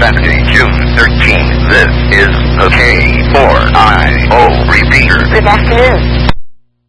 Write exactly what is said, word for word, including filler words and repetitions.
Wednesday, June thirteenth. This is the K four I O repeater. Good afternoon.